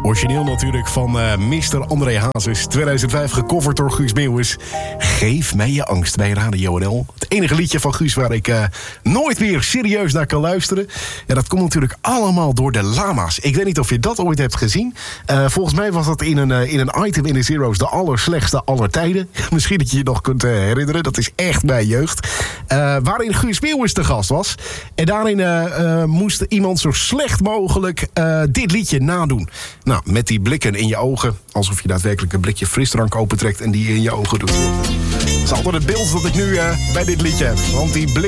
Origineel natuurlijk van Mr. André Hazes. 2005 gecoverd door Guus Meeuwis. Geef mij je angst bij Radio NL. Het enige liedje van Guus waar ik nooit meer serieus naar kan luisteren. Ja, dat komt natuurlijk allemaal door de lama's. Ik weet niet of je dat ooit hebt gezien. Volgens mij was dat in een item in de Zero's de allerslechtste aller tijden. Misschien dat je je nog kunt herinneren. Dat is echt mijn jeugd. Waarin Guus Meeuwis te gast was. En daarin moest iemand zo slecht mogelijk dit liedje nadoen. Nou, met die blikken in je ogen. Alsof je daadwerkelijk een blikje frisdrank opentrekt en die in je ogen doet. Dat is altijd het beeld dat ik nu bij dit liedje heb. Want die blik